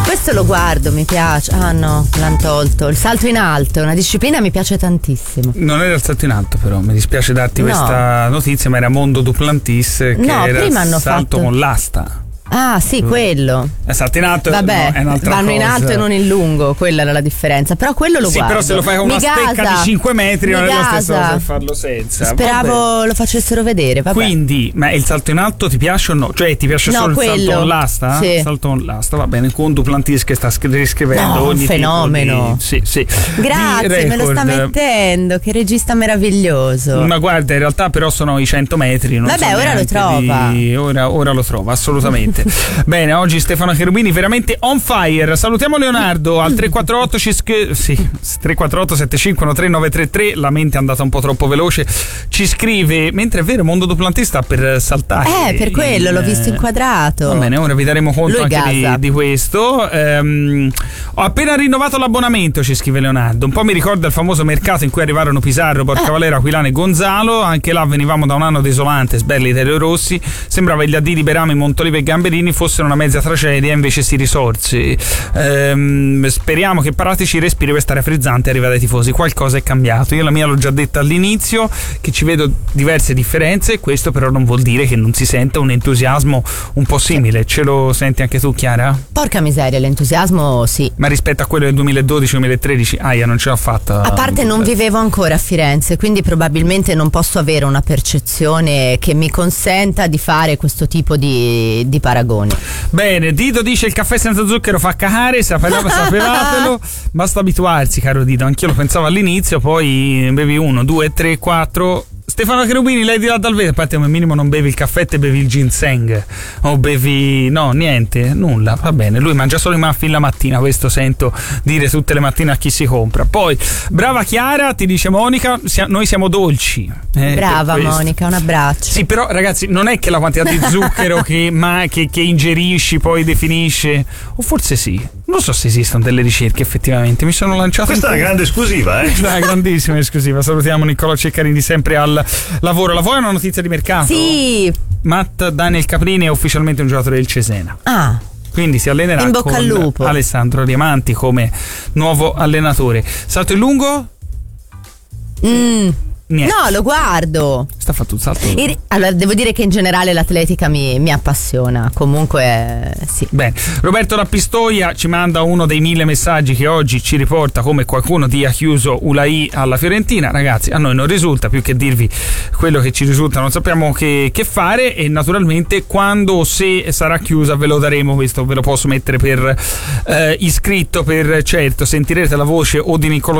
Questo lo guardo, mi piace. Ah no, l'hanno tolto. Il salto in alto è una disciplina, mi piace tantissimo. Non era il salto in alto, però mi dispiace darti questa notizia, ma era Mondo Duplantis che era prima hanno salto fatto con l'asta. Ah sì, quello. Salto in alto. Vabbè, è un'altra vanno cosa. in alto e non in lungo, quella era la differenza. Però quello lo guardo. Sì, però se lo fai con una stecca di 5 metri non è lo stesso cosa che farlo senza. Speravo lo facessero vedere. Vabbè. Quindi, ma il salto in alto ti piace o no? Cioè ti piace solo quello. il salto con l'asta? Sì. Salto con l'asta, va bene. Con Duplantis che sta riscrivendo ogni fenomeno. tipo di, sì. Grazie, me lo sta mettendo. Che regista meraviglioso. Ma guarda, in realtà però sono i 100 metri. Non vabbè, so ora lo trova. Ora lo trova, assolutamente. Bene, oggi Stefano Cherubini veramente on fire. Salutiamo Leonardo al 348 348 75 3933. La mente è andata un po' troppo veloce. Ci scrive, mentre è vero, Mondo Duplantis sta per saltare. Per quello l'ho visto inquadrato. Va bene, ora vi daremo conto anche di questo. Ho appena rinnovato l'abbonamento, ci scrive Leonardo. Un po' mi ricorda il famoso mercato in cui arrivarono Pizarro, Porcavalera, Aquilano e Gonzalo. Anche là venivamo da un anno desolante, sbelli Teleo Rossi. Sembrava gli addii di Berame, Montolive e Gamberini fossero una mezza tragedia, invece si risorse. Speriamo che Pratici respiri questa aria frizzante e arriva dai tifosi. Qualcosa è cambiato. Io la mia l'ho già detta all'inizio, che ci vedo diverse differenze. Questo però non vuol dire che non si senta un entusiasmo un po' simile. Ce lo senti anche tu, Chiara? Porca miseria, l'entusiasmo sì. Ma rispetto a quello del 2012-2013, non ce l'ho fatta. A parte non vivevo ancora a Firenze, quindi probabilmente non posso avere una percezione che mi consenta di fare questo tipo di paragoni. Bene, Dito dice il caffè senza zucchero fa cacare, sapevatelo. Basta abituarsi, caro Dito, anch'io lo pensavo all'inizio, poi bevi 1, 2, 3, 4. Stefano Cherubini, lei di là dal vetro, infatti come minimo non bevi il caffè, te bevi il ginseng o bevi, no, niente, nulla, va bene, lui mangia solo i muffin la mattina, questo sento dire tutte le mattine a chi si compra. Poi, brava Chiara, ti dice Monica, noi siamo dolci. Brava Monica, un abbraccio. Sì, però ragazzi, non è che la quantità di zucchero che ingerisci poi definisce, o forse sì. Non so se esistono delle ricerche effettivamente, mi sono lanciato. Questa è una grande esclusiva, Una grandissima esclusiva. Salutiamo Niccolò Ceccarini sempre al lavoro. La vuoi una notizia di mercato? Sì. Matt Daniel Caprini è ufficialmente un giocatore del Cesena. Quindi si allenerà in bocca con al lupo. Alessandro Diamanti come nuovo allenatore. Salto in lungo? Niente. No, lo guardo. Sta fatto un salto. Allora, devo dire che in generale l'atletica mi appassiona. Comunque, sì. Bene, Roberto da Pistoia ci manda uno dei 1000 messaggi che oggi ci riporta come qualcuno dia chiuso Ulai alla Fiorentina. Ragazzi, a noi non risulta, più che dirvi quello che ci risulta non sappiamo che fare, e naturalmente quando, se sarà chiusa, ve lo daremo. Questo ve lo posso mettere per iscritto, per certo. Sentirete la voce o di Niccolò